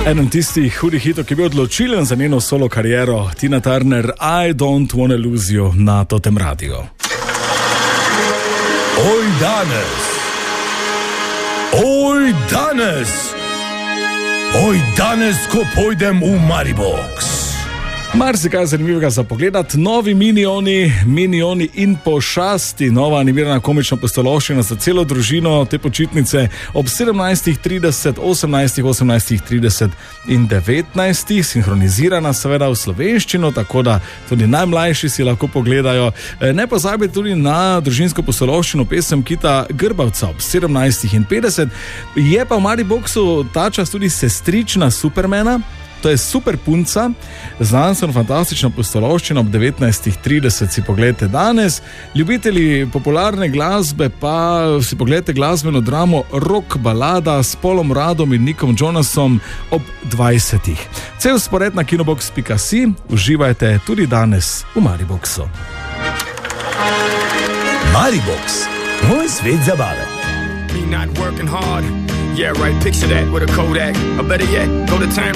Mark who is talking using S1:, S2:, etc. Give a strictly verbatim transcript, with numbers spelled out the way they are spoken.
S1: Eden tistih hudih hitov, ki je bil odločilen za njeno solo kariero, Tina Turner, I Don't Wanna Lose You na Totem Radio.
S2: Oj danes, oj danes, oj danes, ko pojdem v Maribox.
S1: Marsikaj zanimivega za pogledati, novi Minioni, Minioni in pošasti, nova animirana komična pustolovščina za celo družino, te počitnice ob sedemnajstih trideset, osemnajstih, osemnajstih trideset in devetnajstih, sinhronizirana seveda v slovenščino, tako da tudi najmlajši si lahko pogledajo. Ne pozabite tudi na družinsko pustolovščino pesem Kita Grbavca ob sedemnajstih in petdeset, je pa v Mariboxu ta čas tudi sestrična Supermana. To je super punca, znanstveno fantastična pustolovščina ob devetnajstih trideset si pogledajte danes. Ljubitelji popularne glasbe pa si pogledajte glasbeno dramo Rock balada s Paulom Radom in Nickom Jonasom ob dvajsetih. Cel spored na kinobox pika si, uživajte tudi danes v Mariboxu.
S2: Maribox, moj svet zabave.
S3: Me not working hard. Yeah, right, picture that with a Kodak. Or better yet, go to time